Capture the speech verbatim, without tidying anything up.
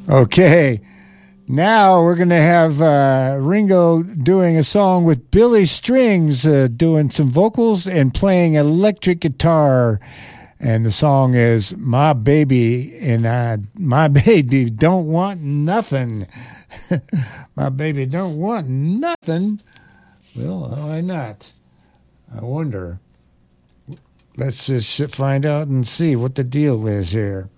Okay. Now we're going to have uh, Ringo doing a song with Billy Strings, uh, doing some vocals and playing electric guitar. And the song is My Baby and I, My Baby Don't Want Nothing. My baby don't want nothing. Well, why not? I wonder. Let's just find out and see what the deal is here.